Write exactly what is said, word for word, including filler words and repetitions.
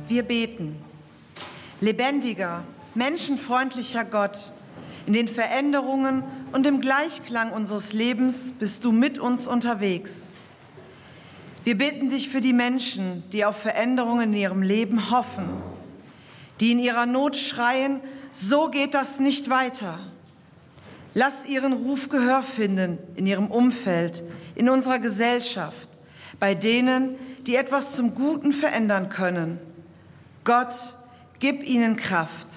Wir beten. Lebendiger, menschenfreundlicher Gott, in den Veränderungen und im Gleichklang unseres Lebens bist du mit uns unterwegs. Wir bitten dich für die Menschen, die auf Veränderungen in ihrem Leben hoffen, die in ihrer Not schreien, so geht das nicht weiter. Lass ihren Ruf Gehör finden in ihrem Umfeld, in unserer Gesellschaft, bei denen, die etwas zum Guten verändern können. Gott, gib ihnen Kraft.